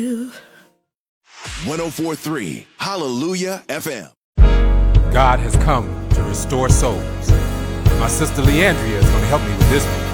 104.3 Hallelujah FM. God has come to restore souls. My sister Leandria is going to help me with this one.